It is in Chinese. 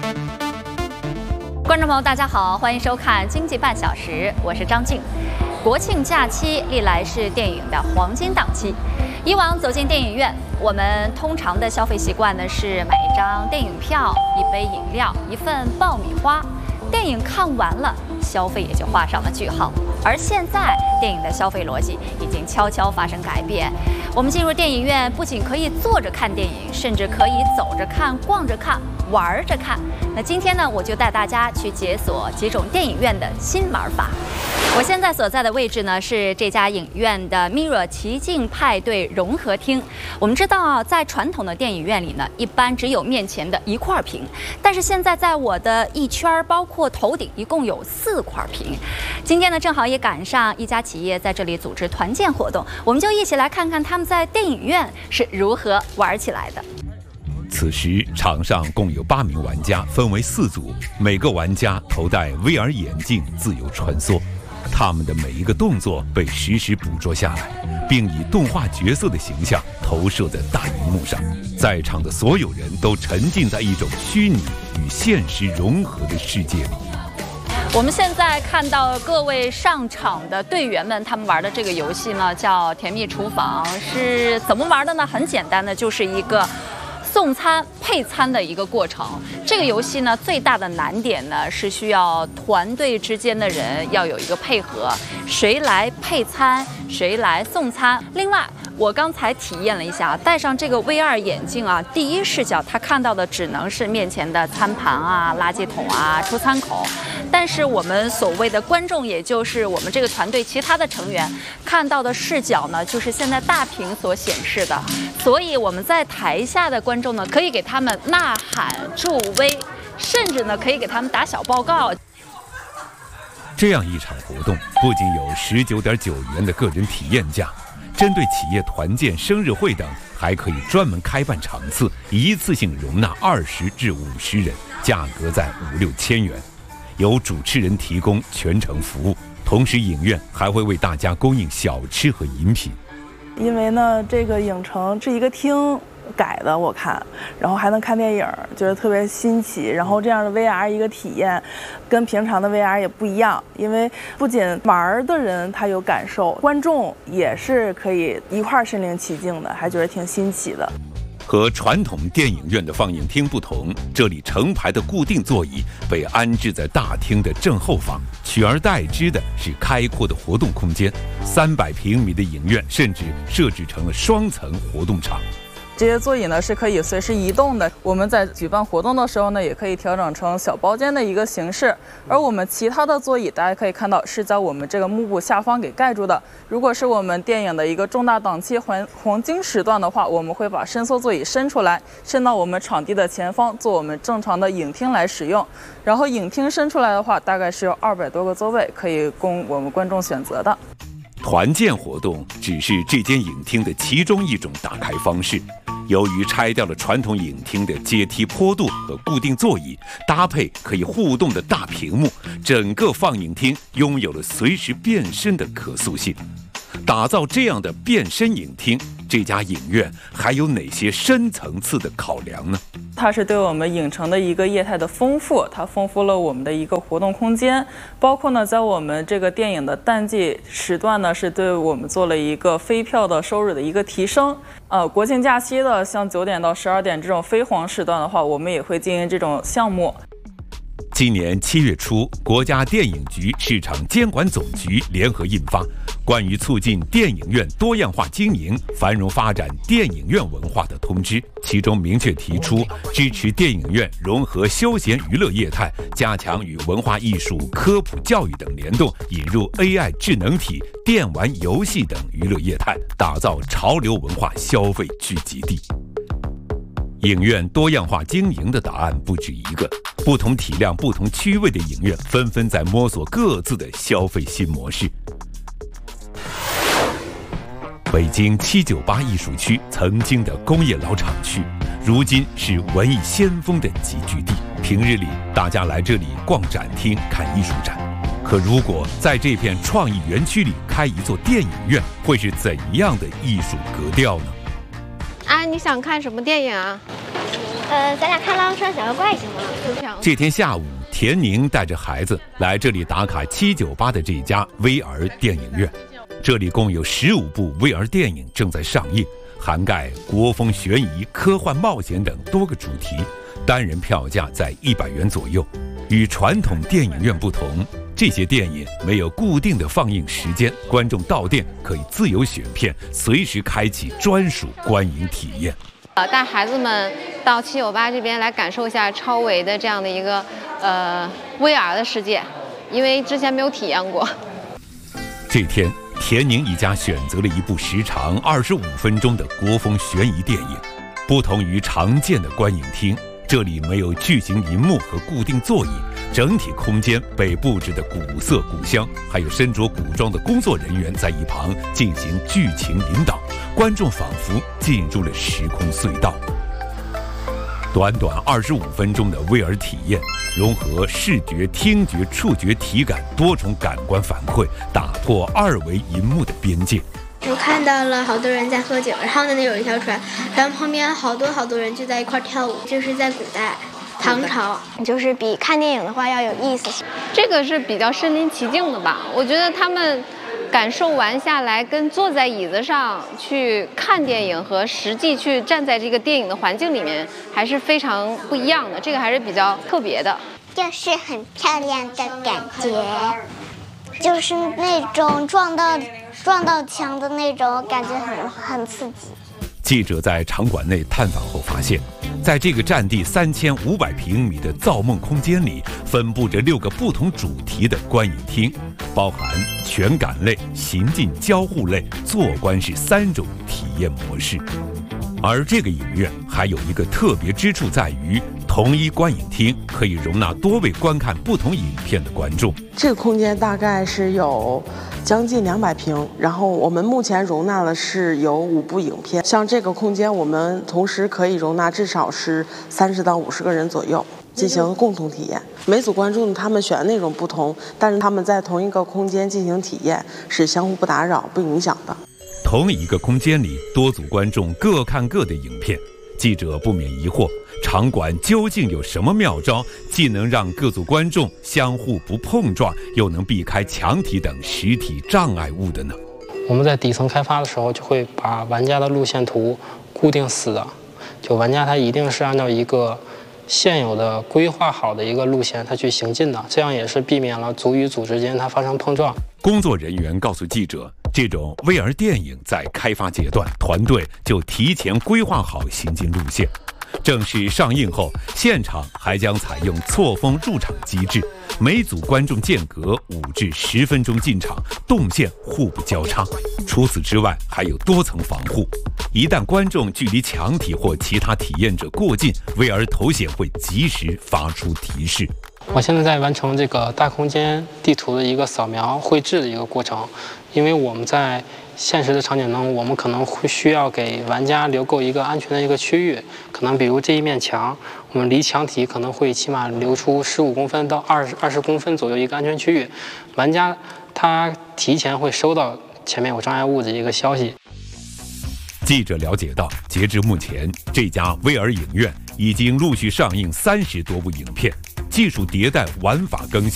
观众朋友，大家好，欢迎收看《经济半小时》，我是张静。国庆假期历来是电影的黄金档期。以往走进电影院，我们通常的消费习惯呢是买一张电影票、一杯饮料、一份爆米花。电影看完了，消费也就画上了句号。而现在，电影的消费逻辑已经悄悄发生改变。我们进入电影院，不仅可以坐着看电影，甚至可以走着看、逛着看、玩着看。那今天呢，我就带大家去解锁几种电影院的新玩法。我现在所在的位置呢，是这家影院的 Mirror 奇境派对融合厅。我们知道啊，在传统的电影院里呢，一般只有面前的一块屏，但是现在在我的一圈，包括头顶，一共有4块屏。今天呢，正好也赶上一家企业在这里组织团建活动，我们就一起来看看他们在电影院是如何玩起来的。 此时，场上共有8名玩家，分为4组，每个玩家头戴 VR 眼镜，自由穿梭。他们的每一个动作被实时捕捉下来，并以动画角色的形象投射在大荧幕上。在场的所有人都沉浸在一种虚拟与现实融合的世界里。 我们现在看到各位上场的队员们，他们玩的这个游戏呢，叫《甜蜜厨房》，是怎么玩的呢？很简单的，就是一个送餐配餐的一个过程。这个游戏呢，最大的难点呢是需要团队之间的人要有一个配合，谁来配餐，谁来送餐。另外，我刚才体验了一下，戴上这个 VR 眼镜啊，第一视角他看到的只能是面前的餐盘啊、垃圾桶啊、出餐口，但是我们所谓的观众，也就是我们这个团队其他的成员看到的视角呢，就是现在大屏所显示的。所以我们在台下的观众呢，可以给他们呐喊助威，甚至呢可以给他们打小报告。 这样一场活动不仅有19.9元的个人体验价，针对企业团建、生日会等，还可以专门开办场次，一次性容纳20至50人，价格在5、6千元。由主持人提供全程服务，同时影院还会为大家供应小吃和饮品。 因为呢，这个影城是一个厅改的，我看，然后还能看电影，觉得特别新奇。然后这样的 VR 一个体验，跟平常的 VR 也不一样，因为不仅玩的人他有感受，观众也是可以一块身临其境的，还觉得挺新奇的。 和传统电影院的放映厅不同，这里成排的固定座椅被安置在大厅的正后方，取而代之的是开阔的活动空间。300平米的影院甚至设置成了双层活动场。 这些座椅呢是可以随时移动的，我们在举办活动的时候呢，也可以调整成小包间的一个形式。而我们其他的座椅，大家可以看到是在我们这个幕布下方给盖住的。如果是我们电影的一个重大档期黄金时段的话，我们会把伸缩座椅伸出来，伸到我们场地的前方，做我们正常的影厅来使用。然后影厅伸出来的话，大概是有200多个座位，可以供我们观众选择的。 团建活动只是这间影厅的其中一种打开方式。由于拆掉了传统影厅的阶梯坡度和固定座椅，搭配可以互动的大屏幕，整个放映厅拥有了随时变身的可塑性。打造这样的变身影厅，这家影院还有哪些深层次的考量呢？ 它是对我们影城的一个业态的丰富，它丰富了我们的一个活动空间，包括呢，在我们这个电影的淡季时段呢，是对我们做了一个飞票的收入的一个提升。国庆假期的像9点到12点这种非黄时段的话，我们也会进行这种项目。 今年7月初，国家电影局市场监管总局联合印发《关于促进电影院多样化经营、繁荣发展电影院文化的通知》，其中明确提出支持电影院融合休闲娱乐业态，加强与文化艺术、科普教育等联动，引入 AI 智能体、电玩游戏等娱乐业态，打造潮流文化消费聚集地。影院多样化经营的答案不止一个，不同体量、不同区位的影院纷纷在摸索各自的消费新模式。北京798艺术区曾经的工业老厂区，如今是文艺先锋的集聚地。平日里，大家来这里逛展厅、看艺术展。可如果在这片创意园区里开一座电影院，会是怎样的艺术格调呢？ 啊，你想看什么电影啊？ 咱俩看狼山小妖怪行吗？ 这天下午，田宁带着孩子来这里打卡798的这家 VR 电影院。这里共有15部 VR 电影正在上映，涵盖国风、悬疑、科幻、冒险等多个主题，单人票价在100元左右。与传统电影院不同，这些电影没有固定的放映时间，观众到店可以自由选片，随时开启专属观影体验。 带孩子们到798这边来感受一下超维的这样的一个VR 的世界，因为之前没有体验过。 这天，田宁一家选择了一部时长25分钟的国风悬疑电影。不同于常见的观影厅，这里没有巨型银幕和固定座椅，整体空间被布置的古色古香，还有身着古装的工作人员在一旁进行剧情引导，观众仿佛进入了时空隧道。短短25分钟的 VR 体验，融合视觉、听觉、触觉、体感多重感官反馈，打破2维银幕的边界。 我看到了好多人在喝酒，然后呢有一条船，然后旁边好多人就在一块跳舞，就是在古代唐朝，就是比看电影的话要有意思。 这个是比较身临其境的吧，我觉得他们感受完下来，跟坐在椅子上去看电影和实际去站在这个电影的环境里面还是非常不一样的，这个还是比较特别的。 就是很漂亮的感觉，就是那种撞到墙的那种感觉很刺激。 记者在场馆内探访后发现，在这个占地3500平米的造梦空间里，分布着6个不同主题的观影厅，包含全感类、行进交互类、坐观式3种体验模式。而这个影院还有一个特别之处在于，同一观影厅可以容纳多位观看不同影片的观众。 这个空间大概是有将近200平，然后我们目前容纳的是有5部影片。像这个空间，我们同时可以容纳至少是30到50个人左右，进行共同体验。每组观众他们选的内容不同，但是他们在同一个空间进行体验是相互不打扰、不影响的。 同一个空间里，多组观众各看各的影片，记者不免疑惑，场馆究竟有什么妙招，既能让各组观众相互不碰撞，又能避开墙体等实体障碍物的呢？ 我们在底层开发的时候，就会把玩家的路线图固定死的，就玩家他一定是按照一个现有的规划好的一个路线他去行进的，这样也是避免了组与组之间它发生碰撞。 工作人员告诉记者，这种 VR 电影在开发阶段，团队就提前规划好行进路线。正式上映后，现场还将采用错峰入场机制，每组观众间隔5至10分钟进场，动线互不交叉。除此之外，还有多层防护，一旦观众距离墙体或其他体验者过近， VR 头显会及时发出提示。 我现在在完成这个大空间地图的一个扫描绘制的一个过程，因为我们在现实的场景中，我们可能会需要给玩家留够一个安全的一个区域，可能比如这一面墙，我们离墙体可能会起码留出15公分到20公分左右一个安全区域，玩家他提前会收到前面有障碍物的一个消息。 记者了解到，截至目前，这家 VR 影院已经陆续上映30多部影片，技术迭代、玩法更新。